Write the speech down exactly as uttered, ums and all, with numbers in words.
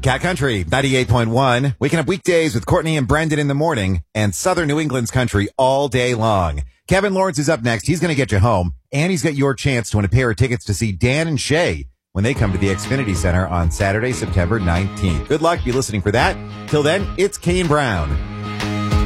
Cat Country, ninety-eight point one. Waking up weekdays with Courtney and Brendan in the morning and Southern New England's country all day long. Kevin Lawrence is up next. He's going to get you home, and he's got your chance to win a pair of tickets to see Dan and Shay when they come to the Xfinity Center on Saturday, September nineteenth. Good luck. Be listening for that. Till then, it's Kane Brown.